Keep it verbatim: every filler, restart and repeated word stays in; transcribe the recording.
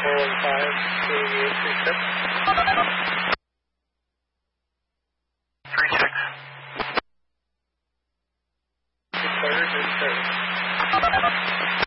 four one five, eighty-eight three six. three six. Two thirds and third.